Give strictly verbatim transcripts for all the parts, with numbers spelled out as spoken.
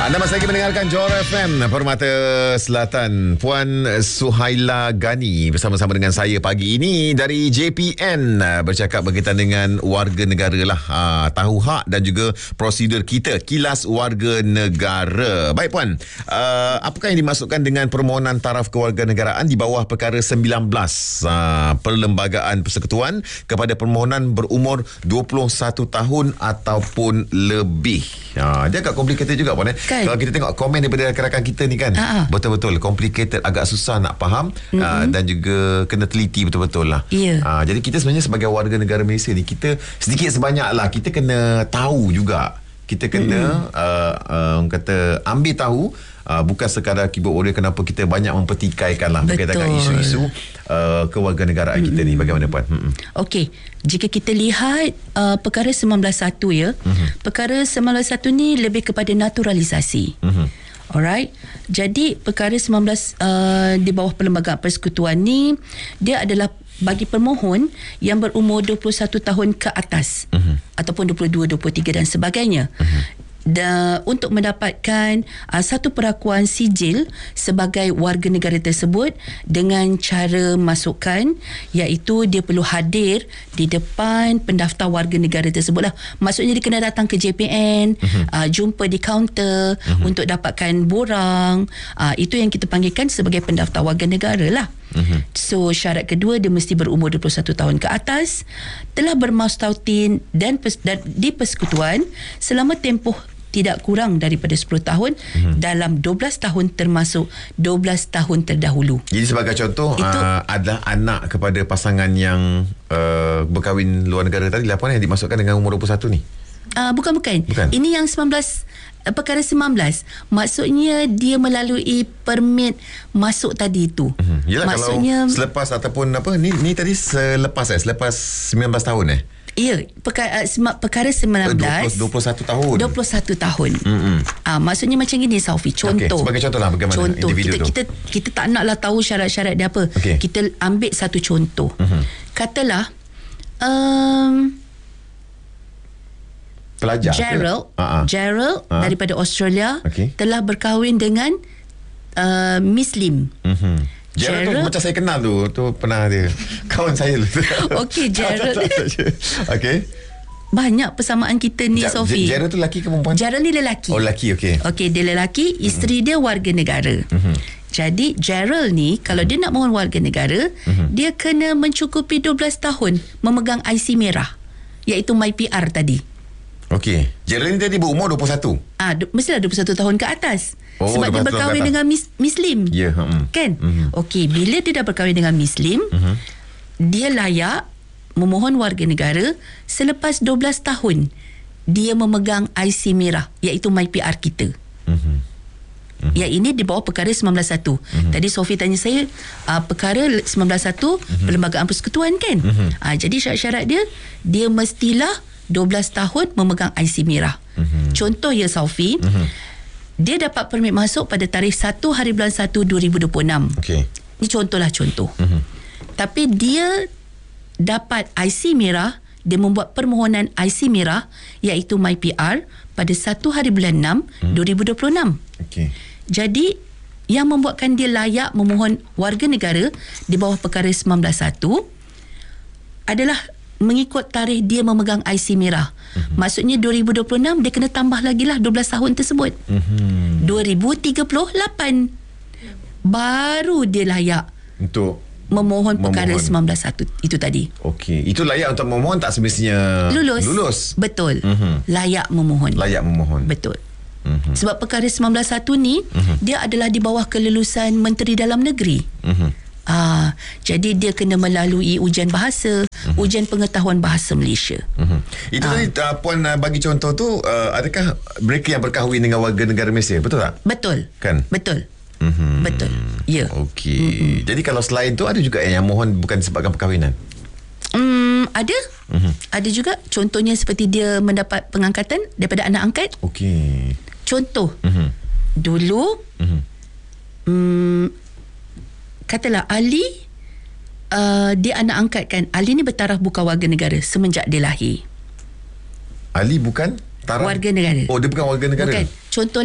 Anda masih lagi mendengarkan Johor F M Permata Selatan. Puan Suhaila Gani bersama-sama dengan saya pagi ini dari J P N bercakap berkaitan dengan warga negara lah. Ha, tahu hak dan juga prosedur kita, kilas warga negara. Baik Puan, uh, apakah yang dimaksudkan dengan permohonan taraf kewarganegaraan di bawah perkara sembilan belas uh, Perlembagaan Persekutuan kepada permohonan berumur dua puluh satu tahun ataupun lebih? Ha, dia agak complicated juga Puan eh. Kan? Kalau kita tengok komen daripada rakan-rakan kita ni kan, uh-huh. betul-betul complicated, agak susah nak faham, mm-hmm. uh, dan juga kena teliti betul-betul lah. Yeah. Uh, jadi kita sebenarnya sebagai warga negara Malaysia ni, kita sedikit sebanyak lah kita kena tahu juga. Kita kena mm-hmm. uh, uh, kata ambil tahu, uh, bukan sekadar keyboard warrior, kenapa kita banyak mempertikaikan lah berkaitan dengan isu-isu uh, kewarganegaraan mm-hmm. kita ni. Bagaimana Puan? Mm-hmm. Okey, jika kita lihat uh, perkara sembilan belas satu ya, mm-hmm. perkara sembilan belas satu ni lebih kepada naturalisasi. Mm-hmm. Alright. Jadi perkara sembilan belas uh, di bawah Perlembagaan Persekutuan ni, dia adalah bagi pemohon yang berumur dua puluh satu tahun ke atas, uh-huh. ataupun dua puluh dua, dua puluh tiga dan sebagainya. Uh-huh. Da, untuk mendapatkan uh, satu perakuan sijil sebagai warga negara tersebut dengan cara masukkan, iaitu dia perlu hadir di depan pendaftar warga negara tersebut lah. Maksudnya dia kena datang ke J P N, uh-huh. uh, jumpa di kaunter uh-huh. untuk dapatkan borang. Uh, itu yang kita panggilkan sebagai pendaftar warga negara lah. Uh-huh. So syarat kedua, dia mesti berumur dua puluh satu tahun ke atas, telah bermastautin dan, pers- dan di persekutuan selama tempoh tidak kurang daripada sepuluh tahun hmm. dalam dua belas tahun termasuk dua belas tahun terdahulu. Jadi sebagai contoh, itu, uh, adalah anak kepada pasangan yang uh, berkahwin luar negara tadi, laporan yang dimasukkan dengan umur dua puluh satu ni? Uh, bukan, bukan. Bukan. Ini yang sembilan belas, perkara sembilan belas. Maksudnya dia melalui permit masuk tadi itu. Hmm. Yelah, maksudnya, kalau selepas ataupun apa, ni, ni tadi selepas eh, selepas sembilan belas tahun eh? Ya, perkara, uh, perkara sembilan belas dua puluh satu tahun. dua puluh satu tahun. Mm-hmm. Ah, maksudnya macam gini Saufi, contoh. Okay, sebagai contoh lah bagaimana contoh, individu kita, tu. Kita kita tak naklah tahu syarat-syarat dia apa. Okay. Kita ambil satu contoh. Mm-hmm. Katalah um, pelajar Gerald, uh-huh. Gerald uh-huh. daripada Australia, okay. telah berkahwin dengan uh, Miss Lim. Mhm. Gerald, Gerald tu macam saya kenal tu, tu pernah dia kawan saya tu. Okey, Gerald. Okey. Banyak persamaan kita ni, ja, Sophie. Gerald tu lelaki ke perempuan? Gerald ni lelaki. Oh, lelaki, okey. Okey, dia lelaki, isteri mm-hmm. dia warga negara. Mm-hmm. Jadi Gerald ni kalau mm-hmm. dia nak mohon warga negara, mm-hmm. dia kena mencukupi dua belas tahun memegang I C merah, iaitu My P R tadi. Okey. Gerald ni tadi berumur dua puluh satu. Ah, du- mestilah dua puluh satu tahun ke atas. Oh, sebab dia berkahwin dengan Miss, Miss Lim. Ya, yeah, uh-uh. kan? Uh-huh. Okey, bila dia dah berkahwin dengan Miss Lim, uh-huh. dia layak memohon warga negara selepas dua belas tahun dia memegang I C merah, iaitu My P R kita. Uh-huh. Uh-huh. Yang ini di bawah perkara sembilan belas satu. Uh-huh. Tadi Sophie tanya saya, uh, perkara sembilan belas satu uh-huh. Perlembagaan Persekutuan kan? Uh-huh. Uh, jadi syarat-syarat dia, dia mestilah dua belas tahun memegang I C merah. Uh-huh. Contoh ya Sophie, uh-huh. dia dapat permit masuk pada tarikh satu hari bulan satu dua ribu dua puluh enam. Okey. Ini contohlah contoh. Uh-huh. Tapi dia dapat I C merah, dia membuat permohonan I C merah iaitu My P R pada satu hari bulan enam uh-huh. dua ribu dua puluh enam. Okey. Jadi yang membuatkan dia layak memohon warga negara di bawah perkara sembilan belas satu adalah mengikut tarikh dia memegang I C merah. Uh-huh. Maksudnya dua ribu dua puluh enam dia kena tambah lagi lah dua belas tahun tersebut. Uh-huh. dua ribu tiga puluh lapan baru dia layak untuk memohon, memohon perkara sembilan belas satu itu tadi. Okey, itu layak untuk memohon, tak semestinya lulus. Lulus. Betul. Uh-huh. Layak memohon. Layak memohon. Betul. Uh-huh. Sebab perkara sembilan belas satu ni uh-huh. dia adalah di bawah kelulusan Menteri Dalam Negeri. Uh-huh. Ah, jadi dia kena melalui ujian bahasa, uh-huh. ujian pengetahuan bahasa Malaysia. Uh-huh. Itu ah. tadi uh, Puan uh, bagi contoh tu, uh, adakah mereka yang berkahwin dengan warga negara Malaysia, betul tak? Betul. Kan? Betul. Uh-huh. Betul. Ya. Yeah. Okey. Uh-huh. Jadi kalau selain tu ada juga yang mohon bukan disebabkan perkahwinan. Hmm, ada. Uh-huh. Ada juga, contohnya seperti dia mendapat pengangkatan daripada anak angkat. Okey. Contoh. Uh-huh. Dulu uh-huh. Hmm, katalah Ali, uh, dia anak angkat kan. Ali ni bertaraf bukan warga negara semenjak dia lahir. Ali bukan taraf warga negara. Oh, dia bukan warga negara. Bukan. Contohlah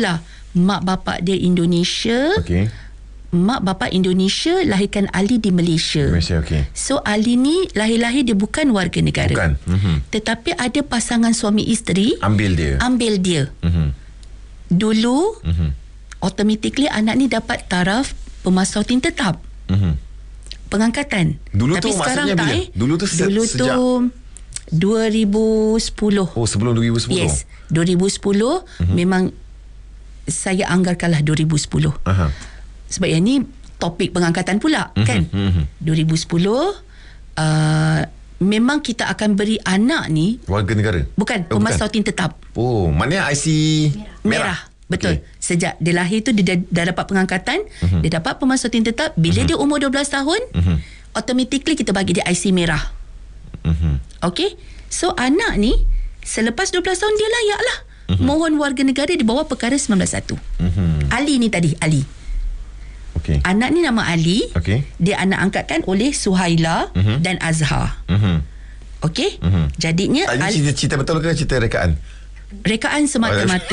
mak bapak dia Indonesia. Okey. Mak bapak Indonesia, lahirkan Ali di Malaysia. Malaysia, okey. So Ali ni lahir-lahir dia bukan warga negara. Bukan. Mm-hmm. Tetapi ada pasangan suami isteri ambil dia. Ambil dia. Mm-hmm. Dulu mm-hmm. automatically anak ni dapat taraf pemasautin tetap. Mm-hmm. Pengangkatan. Dulu Tapi tu sekarang maksudnya tak, bila? eh. Dulu tu se- Dulu sejak tu dua ribu sepuluh. Oh, sebelum dua ribu sepuluh. Yes, dua ribu sepuluh mm-hmm. memang saya anggarkanlah dua ribu sepuluh. Aha. Sebab yang ni topik pengangkatan pula, mm-hmm. kan? Mm-hmm. dua ribu sepuluh uh, memang kita akan beri anak ni warga negara. Bukan, oh, pemasautin tetap. Oh, maknanya I C merah. Merah. merah. Betul. Okay. Sejak dia lahir tu dia dah, dah dapat pengangkatan, mm-hmm. dia dapat pemasautin tetap. Bila mm-hmm. dia umur dua belas tahun, mm-hmm. automatically kita bagi dia I C merah. Mm-hmm. Okey. So anak ni selepas dua belas tahun dia layak lah mm-hmm. mohon warga negara di bawah perkara sembilan belas satu. Mm-hmm. Ali ni tadi, Ali. Okay. Anak ni nama Ali. Okay. Dia anak angkatkan oleh Suhaila mm-hmm. dan Azhar. Mm-hmm. Okey. Mm-hmm. Jadinya Ini Al- cerita, cerita betul ke cerita rekaan? Rekaan semata-mata.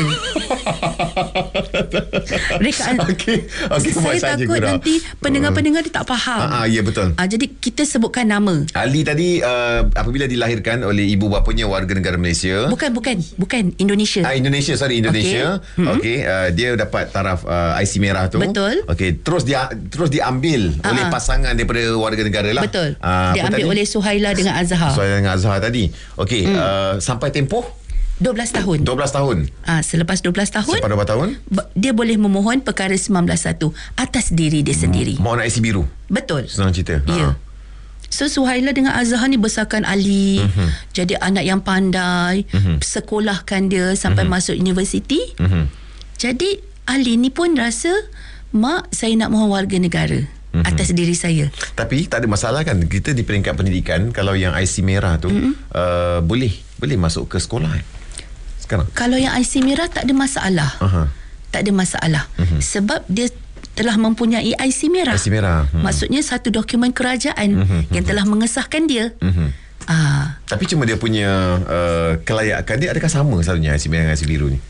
Rekaan. Okey. Okay, saya takut nanti pendengar-pendengar dia tak faham. Ah, ah, ya betul. Ah, jadi kita sebutkan nama. Ali tadi uh, apabila dilahirkan oleh ibu bapanya warga negara Malaysia. Bukan, bukan, bukan Indonesia. Ah, Indonesia, sorry Indonesia. Okey, okay. okay, uh, dia dapat taraf uh, I C merah tu. Betul. Okey, terus dia terus diambil uh-huh. oleh pasangan daripada warga negara lah. Betul. Uh, dia ambil tadi? oleh Suhaila dengan Azhar. Suhaila dengan Azhar tadi. Okey, hmm. uh, sampai tempoh dua belas tahun. dua belas tahun. Ah, selepas dua belas tahun. Selepas dua belas tahun, dia boleh memohon perkara sembilan belas satu atas diri dia sendiri. Mohon I C biru. Betul. Senang cerita. Ya. Ha. So Suhaila dengan Azhar ni besarkan Ali, uh-huh. jadi anak yang pandai, uh-huh. sekolahkan dia sampai uh-huh. masuk universiti. Uh-huh. Jadi Ali ni pun rasa, mak, saya nak mohon warga negara uh-huh. atas diri saya. Tapi tak ada masalah kan, kita di peringkat pendidikan kalau yang I C merah tu uh-huh. uh, boleh boleh masuk ke sekolah eh? Sekarang. Kalau yang I C merah tak ada masalah. Uh-huh. Tak ada masalah. Uh-huh. Sebab dia telah mempunyai I C merah. I C merah. Hmm. Maksudnya satu dokumen kerajaan uh-huh. yang telah mengesahkan dia. Uh-huh. Ah. Tapi cuma dia punya uh, kelayakan dia adakah sama selalunya I C merah dengan I C biru ni?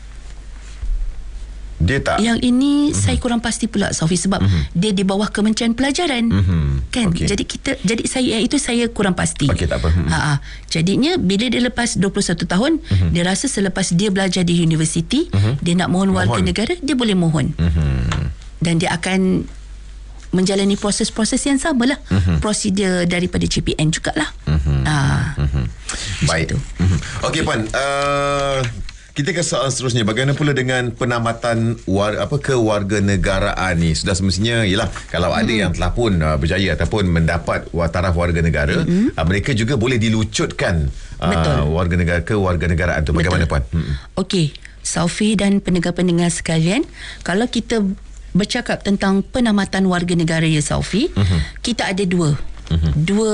Dia tak. Yang ini uh-huh. saya kurang pasti pula, Sofi, sebab uh-huh. dia di bawah Kementerian Pelajaran. Uh-huh. Kan? Okay. Jadi kita jadi saya itu saya kurang pasti. Okey, tak apa. Uh-huh. Ha, jadinya bila dia lepas dua puluh satu tahun, uh-huh. dia rasa selepas dia belajar di universiti, uh-huh. dia nak mohon warga mohon. negara, dia boleh mohon. Uh-huh. Dan dia akan menjalani proses-proses yang sama lah. Uh-huh. Prosedur daripada C P N jugalah. Uh-huh. Ha. Uh-huh. Baik. Uh-huh. Okey, Puan. Uh, kita ke soalan seterusnya. Bagaimana pula dengan penambatan war, apa kewarganegaraan ni? Sudah semestinya ialah kalau ada mm-hmm. yang telah pun uh, berjaya ataupun mendapat taraf warga negara, mm-hmm. uh, mereka juga boleh dilucutkan uh, warga negara kewarganegaraan tu. Bagaimana, Puan? Mm-hmm. Okey, Saufi dan pendengar-pendengar sekalian, kalau kita bercakap tentang penamatan warga negara, ya Saufi, mm-hmm. kita ada dua. Mm-hmm. Dua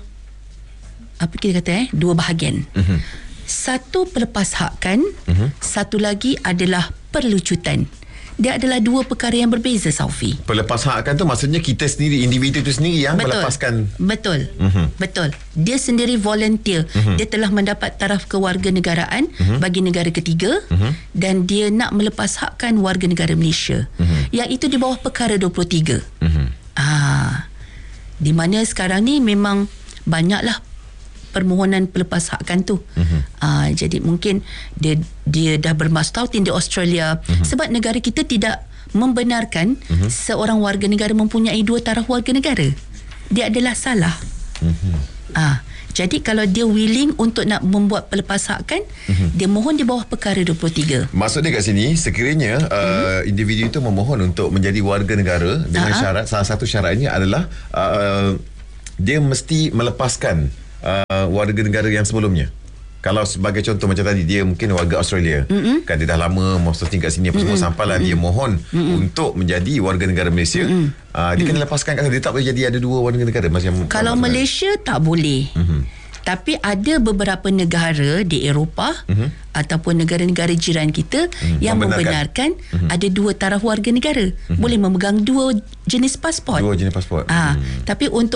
apa kita kata eh? Dua bahagian. Mm-hmm. Satu pelepashakkan, uh-huh. satu lagi adalah perlucutan. Dia adalah dua perkara yang berbeza, Saufi. Pelepashakkan tu maksudnya kita sendiri, individu tu sendiri yang betul. melepaskan. Betul. Uh-huh. Betul. Dia sendiri volunteer. Uh-huh. Dia telah mendapat taraf kewarganegaraan uh-huh. bagi negara ketiga uh-huh. dan dia nak melepashakkan warga negara Malaysia. Uh-huh. Yang itu di bawah perkara dua puluh tiga. Uh-huh. Ah, di mana sekarang ni memang banyaklah permohonan pelepashakkan tu. Uh-huh. Uh, jadi mungkin dia dia dah bermastautin di Australia uh-huh. sebab negara kita tidak membenarkan uh-huh. seorang warga negara mempunyai dua taraf warga negara. Dia adalah salah. Uh-huh. Uh, jadi kalau dia willing untuk nak membuat pelepashakkan, uh-huh. dia mohon di bawah perkara dua puluh tiga. Maksud dia kat sini, sekiranya uh, uh-huh. individu itu memohon untuk menjadi warga negara dengan uh-huh. syarat, salah satu syaratnya adalah uh, dia mesti melepaskan Uh, warga negara yang sebelumnya. Kalau sebagai contoh macam tadi, dia mungkin warga Australia, mm-hmm. kan dia dah lama posting kat sini apa mm-hmm. semua, sampailah mm-hmm. dia mohon mm-hmm. untuk menjadi warga negara Malaysia. mm-hmm. uh, Dia mm-hmm. kena lepaskan kat sana. Dia tak boleh jadi ada dua warga negara macam kalau Malaysia negara. Tak boleh. mm-hmm. Tapi ada beberapa negara di Eropah mm-hmm. ataupun negara-negara jiran kita mm-hmm. yang membenarkan, membenarkan mm-hmm. ada dua taraf warga negara. mm-hmm. Boleh memegang dua jenis pasport. Dua jenis pasport. Ah, mm. Tapi untuk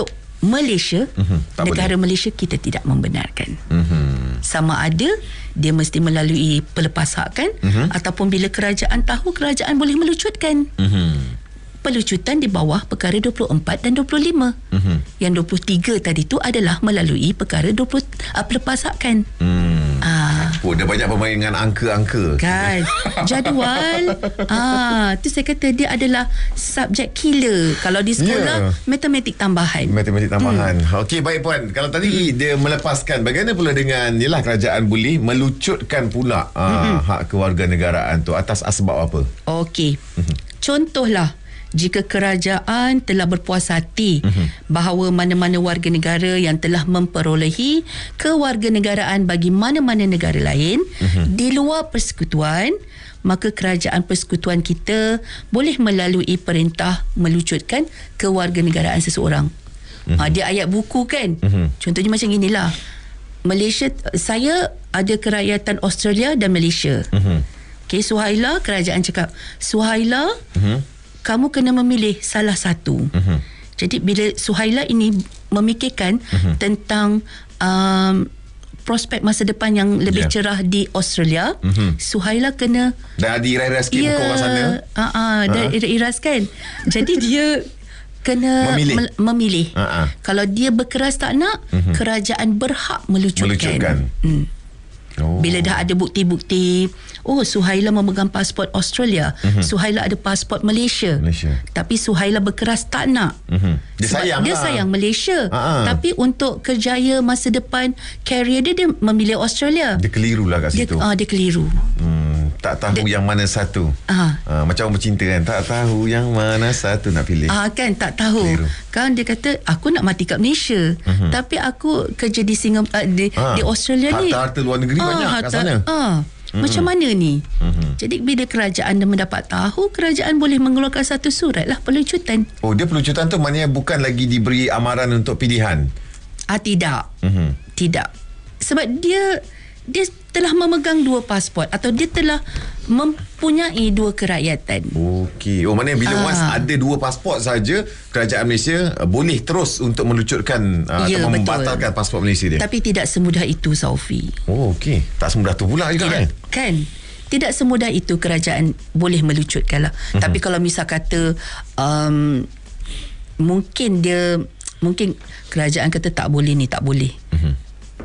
Malaysia, mm-hmm. negara boleh. Malaysia kita tidak membenarkan. Mm-hmm. Sama ada dia mesti melalui pelepas hak kan, mm-hmm. ataupun bila kerajaan tahu, kerajaan boleh melucutkan. Mm-hmm. Pelucutan di bawah perkara dua puluh empat dan dua puluh lima. Mm-hmm. Yang dua puluh tiga tadi tu adalah melalui perkara dua puluh uh, pelepas hak kan. Mm. Ah. Oh, dah banyak bermain dengan angka-angka. Kan. Jadual. ah, tu saya kata dia adalah subjek killer. Kalau di sekolah, yeah. matematik tambahan. Matematik tambahan. Hmm. Okey, baik Puan. Kalau tadi hmm. dia melepaskan, bagaimana pula dengan yalah kerajaan boleh melucutkan pula hmm. uh, hak kewarganegaraan tu atas asbab apa? Okey. Hmm. Contohlah, jika kerajaan telah berpuas hati uh-huh. bahawa mana-mana warga negara yang telah memperolehi kewarganegaraan bagi mana-mana negara lain uh-huh. di luar persekutuan, maka kerajaan persekutuan kita boleh melalui perintah melucutkan kewarganegaraan seseorang. Uh-huh. Ha, dia ayat buku kan. Uh-huh. Contohnya macam inilah. Malaysia, saya ada kerakyatan Australia dan Malaysia. Uh-huh. Okey, Suhaila, kerajaan cakap, Suhaila, uh-huh. kamu kena memilih salah satu. Uh-huh. Jadi bila Suhaila ini memikirkan uh-huh. tentang um, prospek masa depan yang lebih yeah. cerah di Australia, uh-huh. Suhaila kena dah diiras sikit muka orang sana. Uh, uh, dah uh-huh. iras kan. Jadi dia kena memilih. Me- memilih. Uh-huh. Kalau dia berkeras tak nak, uh-huh. kerajaan berhak melucutkan. Melucutkan. Hmm. Oh. Bila dah ada bukti-bukti, oh Suhaila memegang pasport Australia, uh-huh. Suhaila ada pasport Malaysia. Malaysia. Tapi Suhaila berkeras tak nak. Uh-huh. Dia sayang dia lah. sayang Malaysia. Uh-huh. Tapi untuk kerjaya masa depan, career dia, dia memilih Australia. Dia keliru lah kat situ. Dia, uh, dia keliru. Hmm, tak tahu dia, yang mana satu. Uh-huh. Uh, macam orang bercinta kan, tak tahu yang mana satu nak pilih. Ah uh, kan, tak tahu. Keliru. Kan dia kata, aku nak mati kat Malaysia. Uh-huh. Tapi aku kerja di Singapura, uh, di, uh, di Australia harta, ni. Harta luar negeri ah, banyak harta, kat sana. Ah, mm-hmm. Macam mana ni? Mm-hmm. Jadi bila kerajaan dah mendapat tahu, kerajaan boleh mengeluarkan satu surat lah pelucutan. Oh, dia pelucutan tu maknanya bukan lagi diberi amaran untuk pilihan? Ah, tidak. Mm-hmm. Tidak. Sebab dia dia telah memegang dua pasport atau dia telah mempunyai dua kerakyatan. Okey. Oh, maknanya bila ah. once ada dua pasport saja, kerajaan Malaysia uh, boleh terus untuk melucutkan uh, ya, atau membatalkan pasport Malaysia dia. Tapi tidak semudah itu, Saufi. Oh, okey. Tak semudah tu pula juga kan? Kan. Tidak semudah itu kerajaan boleh melucutkan lah. Mm-hmm. Tapi kalau misal kata um, mungkin dia mungkin kerajaan kata tak boleh ni, tak boleh. Mm-hmm.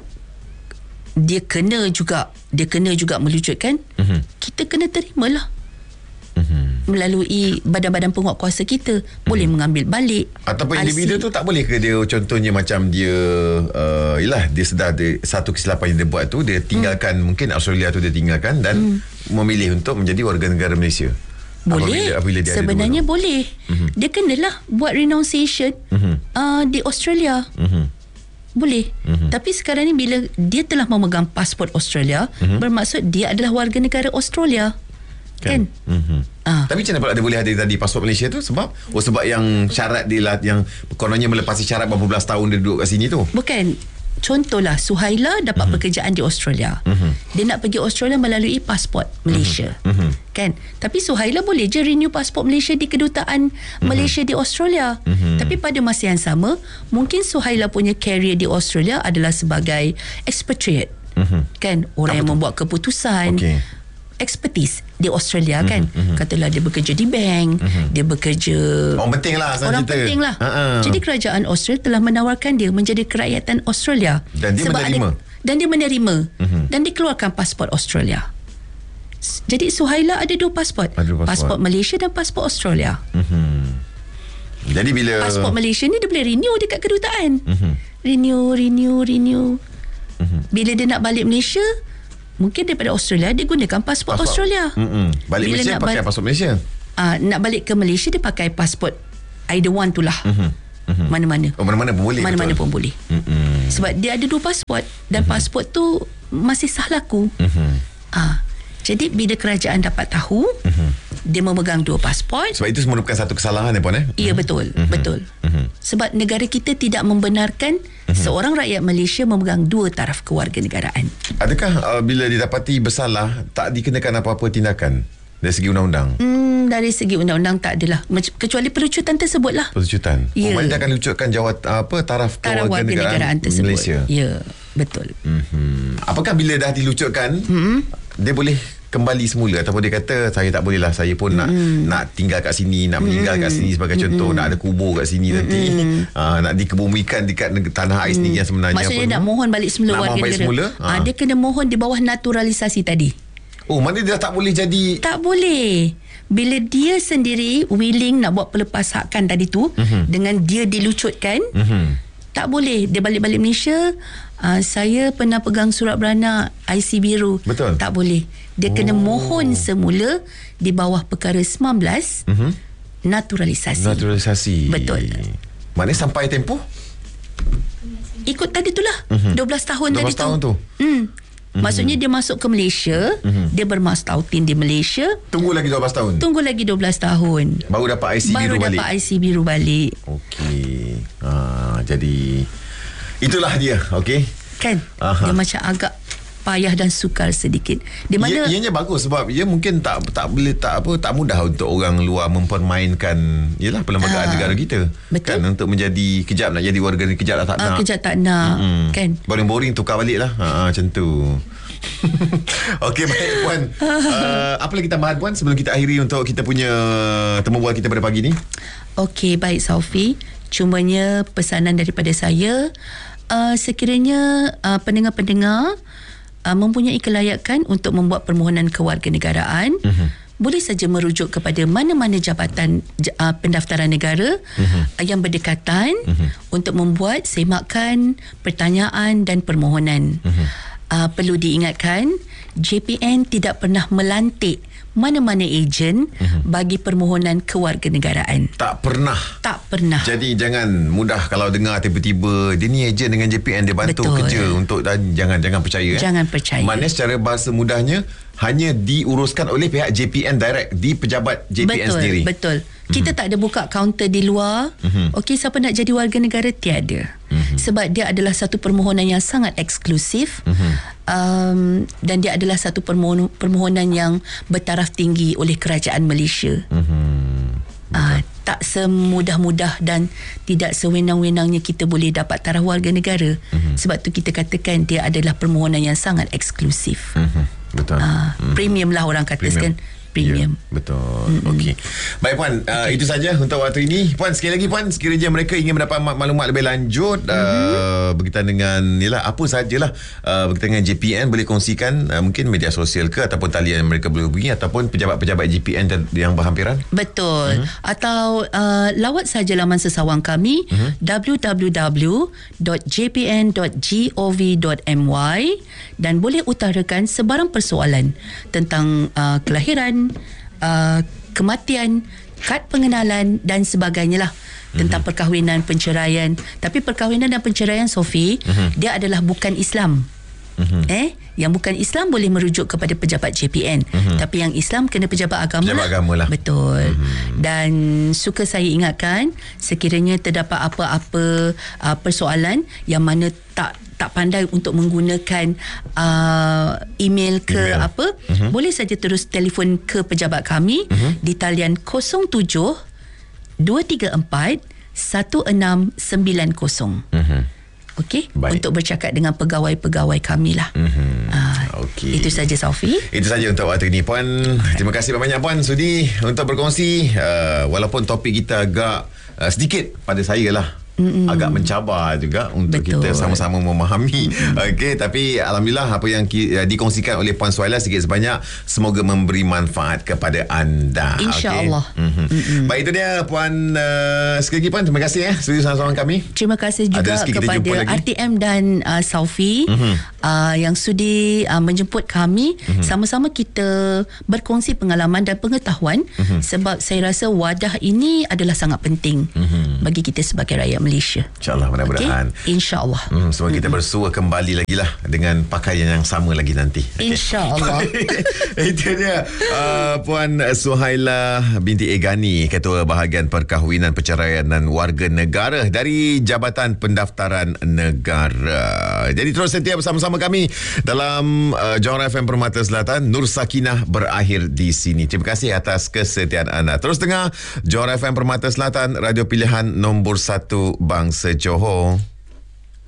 Dia kena juga dia kena juga melucutkan, uh-huh. kita kena terimalah, uh-huh. melalui badan-badan penguatkuasa kita, uh-huh. boleh mengambil balik. Ataupun individu tu tak boleh ke dia, contohnya macam dia uh, yelah, dia sedar dia, satu kesilapan yang dia buat tu, dia tinggalkan, hmm. mungkin Australia tu dia tinggalkan dan hmm. memilih untuk menjadi warga negara Malaysia. Boleh, apabila, apabila dia sebenarnya boleh. Uh-huh. Dia kenalah buat renunciation uh-huh. uh, di Australia. Uh-huh. Boleh. Mm-hmm. Tapi sekarang ni bila dia telah memegang pasport Australia, mm-hmm. bermaksud dia adalah warga negara Australia. Kan? kan? Mm-hmm. Ah. Tapi macam mana pula dia boleh ada tadi pasport Malaysia tu? Sebab oh sebab yang syarat dia lah, yang kononnya melepasi syarat berapa belas tahun dia duduk kat sini tu. Bukan. Contohlah Suhaila dapat mm-hmm. pekerjaan di Australia. Mm-hmm. Dia nak pergi Australia melalui pasport Malaysia. Mm-hmm. Kan? Tapi Suhaila boleh je renew pasport Malaysia di kedutaan mm-hmm. Malaysia di Australia. Mm-hmm. Tapi pada masa yang sama, mungkin Suhaila punya career di Australia adalah sebagai expatriate. Mm-hmm. Kan? Orang Apa yang tu? membuat keputusan. Okay. Expertise di Australia, mm-hmm, kan mm-hmm. katalah dia bekerja di bank, mm-hmm. dia bekerja orang penting lah orang cerita. penting lah uh-uh. Jadi kerajaan Australia telah menawarkan dia menjadi kerakyatan Australia dan dia sebab menerima ada, dan dia menerima mm-hmm. dan dikeluarkan pasport Australia. Jadi Suhaila ada dua pasport, ada dua pasport. pasport Malaysia dan pasport Australia. mm-hmm. Jadi bila pasport Malaysia ni dia boleh renew dekat kedutaan, mm-hmm. renew renew renew mm-hmm. Bila dia nak balik Malaysia, mungkin daripada Australia dia gunakan pasport, pasport. Australia. Mm-mm. Balik Bila Malaysia pakai bal- pasport Malaysia. Ah, uh, nak balik ke Malaysia dia pakai pasport either one tu lah. Mm-hmm. Mm-hmm. Mana-mana. Oh, mana-mana pun boleh. Mana-mana betul? pun boleh. Mm-hmm. Sebab dia ada dua pasport dan mm-hmm. pasport tu masih sah laku. Mm-hmm. Ah, jadi bila kerajaan dapat tahu, mm-hmm. dia memegang dua pasport. Sebab itu merupakan satu kesalahan ya, Puan eh? Ya, betul, mm-hmm. betul. Mm-hmm. Sebab negara kita tidak membenarkan mm-hmm. seorang rakyat Malaysia memegang dua taraf kewarganegaraan. Adakah uh, bila didapati bersalah tak dikenakan apa-apa tindakan dari segi undang-undang? Hmm, dari segi undang-undang tak adalah, kecuali pelucutan tersebut lah. Pelucutan. Ya. Oh, mana dia akan lucutkan jawat apa taraf, taraf kewarganegaraan tersebut. Malaysia. Ya, betul. Mm-hmm. Apakah bila dah dilucutkan, mm-hmm. dia boleh kembali semula ataupun dia kata saya tak boleh lah, saya pun nak mm. nak tinggal kat sini, nak meninggal mm. kat sini sebagai mm. contoh, nak ada kubur kat sini mm. nanti, uh, nak dikebumikan dekat tanah air mm. sendiri yang sebenarnya. Maksudnya apa nak mohon balik semula warga negara. Semula, ha. Dia kena mohon di bawah naturalisasi tadi. Oh, mana dia tak boleh jadi? Tak boleh. Bila dia sendiri willing nak buat pelepas hakan tadi tu, mm-hmm. dengan dia dilucutkan, mm-hmm. tak boleh. Dia balik-balik Malaysia, uh, saya pernah pegang surat beranak I C biru. Betul. Tak boleh. Dia oh. kena mohon semula di bawah perkara sembilan belas, mm-hmm. naturalisasi. Naturalisasi. Betul. Mana sampai tempoh? Ikut tadi tu lah, mm-hmm. dua belas tahun dua belas tadi tu. tahun tu. Hmm. Mm-hmm. Maksudnya dia masuk ke Malaysia, mm-hmm. dia bermastautin di Malaysia. Tunggu lagi dua belas tahun. Tunggu lagi dua belas tahun. Baru dapat I C Baru biru balik. Baru dapat I C biru balik. Okey. Ha, jadi itulah dia, okey. Kan? Aha. Dia macam agak payah dan sukar sedikit. Di mana ia, ianya bagus sebab ia mungkin tak tak boleh tak apa tak mudah untuk orang luar mempermainkan yalah perlembagaan uh, negara kita. Betul. Kan untuk menjadi kejap nak jadi warga negara kejap tak uh, nak. Kejap tak nak. Mm-hmm. Kan? Boring-boring tukar balik lah. Ha, macam tu. Okey, baik Puan. Uh, apa lagi tambahan Puan sebelum kita akhiri untuk kita punya temu bual kita pada pagi ni? Okey, baik Saufi. Cumanya pesanan daripada saya, uh, sekiranya uh, pendengar-pendengar uh, mempunyai kelayakan untuk membuat permohonan kewarganegaraan, uh-huh. boleh saja merujuk kepada mana-mana jabatan uh, pendaftaran negara uh-huh. uh, yang berdekatan uh-huh. untuk membuat semakan pertanyaan dan permohonan. Uh-huh. Uh, perlu diingatkan, J P N tidak pernah melantik mana-mana ejen uh-huh. bagi permohonan kewarganegaraan. Tak pernah. Tak pernah. Jadi jangan mudah kalau dengar tiba-tiba dia ni ejen dengan J P N, dia bantu Betul. kerja untuk dan jangan jangan percaya. Jangan eh. percaya. Maknanya secara bahasa mudahnya hanya diuruskan oleh pihak J P N direct di pejabat J P N betul, sendiri. Betul. Kita mm-hmm. tak ada buka kaunter di luar. Mm-hmm. Okey, siapa nak jadi warga negara? Tiada. Mm-hmm. Sebab dia adalah satu permohonan yang sangat eksklusif. Mm-hmm. Um, dan dia adalah satu permohonan, permohonan yang bertaraf tinggi oleh kerajaan Malaysia. Mm-hmm. Uh, tak semudah-mudah dan tidak sewenang-wenangnya kita boleh dapat taraf warga negara. Mm-hmm. Sebab tu kita katakan dia adalah permohonan yang sangat eksklusif. Mm-hmm. Betul. Uh, mm-hmm. Premium lah orang kata kan. Premium. Ya, betul. Mm-hmm. Okey. Baik Puan, uh, okay. itu saja untuk waktu ini. Puan, sekali lagi Puan, sekiranya mereka ingin mendapat maklumat lebih lanjut mm-hmm. uh, berkaitan dengan yalah apa sajalah uh, berkaitan dengan J P N, boleh kongsikan uh, mungkin media sosial ke ataupun talian mereka boleh hubungi ataupun pejabat-pejabat J P N yang berhampiran. Betul. Mm-hmm. Atau uh, lawat saja laman sesawang kami mm-hmm. w w w dot j p n dot gov dot m y dan boleh utarakan sebarang persoalan tentang uh, kelahiran, Uh, kematian, kad pengenalan dan sebagainya lah tentang mm-hmm. perkahwinan, penceraian. Tapi perkahwinan dan penceraian, Sofi, mm-hmm. dia adalah bukan Islam. Mm-hmm. Eh, yang bukan Islam boleh merujuk kepada pejabat J P N. Mm-hmm. Tapi yang Islam kena pejabat agama. Pejabat agama lah. Betul. Mm-hmm. Dan suka saya ingatkan, sekiranya terdapat apa-apa uh, persoalan yang mana tak tak pandai untuk menggunakan uh, email ke email. apa, uh-huh. boleh saja terus telefon ke pejabat kami uh-huh. di talian kosong tujuh dua tiga empat satu enam sembilan kosong. Uh-huh. Okey, untuk bercakap dengan pegawai-pegawai kami lah. Uh-huh. Uh, okay. Itu saja Saufi. Itu saja untuk waktu ini Puan. Terima kasih banyak Puan sudi untuk berkongsi uh, walaupun topik kita agak uh, sedikit pada saya lah. Mm-mm. agak mencabar juga untuk Betul. kita sama-sama memahami. Okey, tapi alhamdulillah apa yang ki, uh, dikongsikan oleh Puan Suhaila sedikit sebanyak semoga memberi manfaat kepada anda. InsyaAllah. Okay? Mm-hmm. Baik, itu dia Puan uh, sekali lagi Puan, terima kasih ya sudi sama-sama kami. Terima kasih juga kepada R T M dan uh, Saufi mm-hmm. uh, yang sudi uh, menjemput kami. Mm-hmm. Sama-sama kita berkongsi pengalaman dan pengetahuan mm-hmm. sebab saya rasa wadah ini adalah sangat penting mm-hmm. bagi kita sebagai rakyat Malaysia. InsyaAllah, mudah-mudahan. Okay? InsyaAllah. Hmm, semoga kita bersua kembali lagi lah dengan pakaian yang sama lagi nanti. Okay? InsyaAllah. Itu dia uh, Puan Suhaila binti Egani, Ketua Bahagian Perkahwinan, Perceraian dan Warga Negara dari Jabatan Pendaftaran Negara. Jadi terus setia bersama-sama bersama kami dalam uh, Johor F M Permata Selatan. Nur Sakinah berakhir di sini. Terima kasih atas kesetiaan anda. Terus dengar Johor F M Permata Selatan, radio pilihan nombor satu bangsa Johor.